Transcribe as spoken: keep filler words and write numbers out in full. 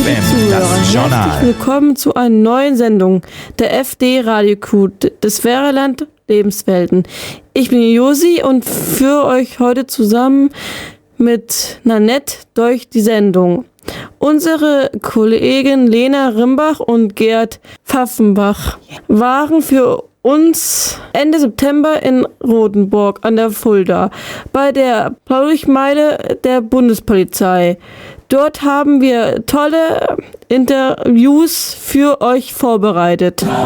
F M, das Journal. Herzlich willkommen zu einer neuen Sendung der F D-Radio-Crew des Vererland Lebenswelten. Ich bin Josi und führe euch heute zusammen mit Nanette durch die Sendung. Unsere Kollegen Lena Rimbach und Gerd Pfaffenbach waren für uns Ende September in Rotenburg an der Fulda bei der Blaulichtmeile der Bundespolizei. Dort haben wir tolle Interviews für euch vorbereitet.